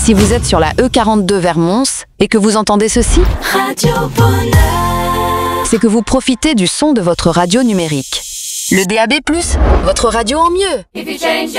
Si vous êtes sur la E42 vers Mons et que vous entendez ceci, Radio Bonheur. c'est que vous profitez du son de votre radio numérique. Le DAB+, votre radio en mieux.